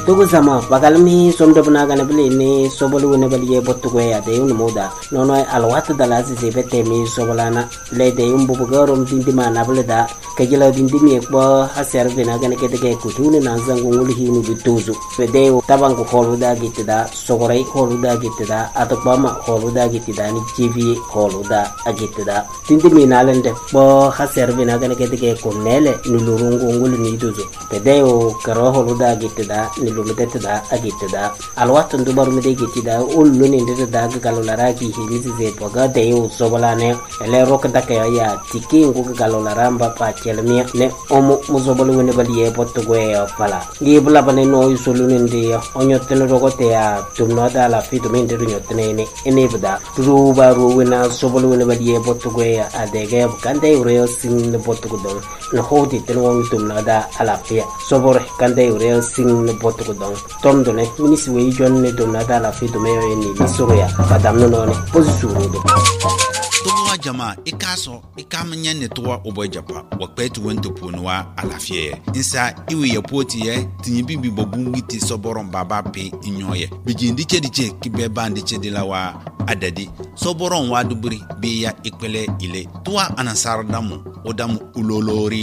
tugu sama bagalmi somdo buna gana bili ni sobolu ne bali ye bottugo ya de un moda nono alwat dala se bete mi sobolana le de un bubu garom dindi mana bulda kejela dindi mi ko haser bina gana kete ke kutune na zangu ngul hinu bituzu fede tabangu holuda gitida sogorai holuda gitida atokbama holuda gitida ni jivi holuda agitida dindi mi nalende bo haser bina gana kete ke kunele ni lurungu ngul ni tuzu fede karo holuda gitida ni lumedetida agitida alwat ndubar mede gitida ullu ni ndeda galolara ki hilizi ze boga de sobolane ele rokda ke ya tiki ngu galolara mba pa chelmi ne omo muzobolu ne baliye botto ya pala ngi bula bane no yusulu ndi onyotene rogote ya tumno da la fitu min de nyotene ne ene bda ruba ruwena sobolu ne baliye botto ya adege kande ureo sin ne botto don no hodi ten won tumno da ala pia sobore kande ureo sin ne botto don tomdo ne minisi we jonne tumno da la fitu me yo ni misoroya badam no ne posisuru do Towa jama ikaso ikamnya netwa obojapa wakpetu wento punwa alafie insa iwe yapoti ye tinyibibi bogungi soboron baba pe inyoye bijindi chediche kibe bandi chedilawa adadi soboron waduburi biya ikpele ile tuwa anasardamu odamu ulolori